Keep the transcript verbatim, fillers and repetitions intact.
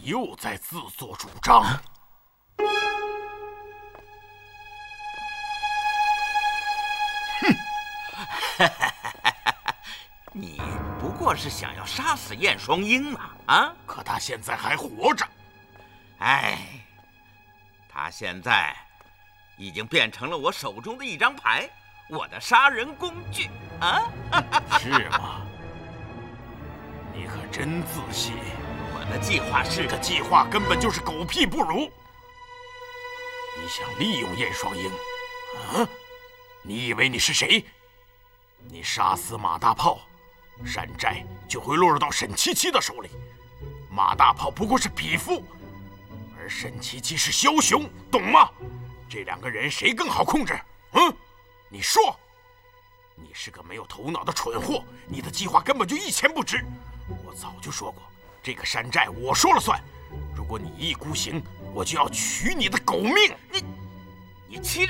又在自作主张。啊哼！你不过是想要杀死燕双鹰嘛？啊！ 可他现在还活着。 哎，他现在已经变成了我手中的一张牌，我的杀人工具啊！ 是吗？你可真自信。 我的计划是…… 这计划根本就是狗屁不如。你想利用燕双鹰？啊？你以为你是谁？你杀死马大炮，山寨就会落入到沈七七的手里。马大炮不过是匹夫，而沈七七是枭雄，懂吗？这两个人谁更好控制？嗯，你说。你是个没有头脑的蠢货，你的计划根本就一钱不值。我早就说过，这个山寨我说了算。如果你一意孤行，我就要取你的狗命！ 你，你欺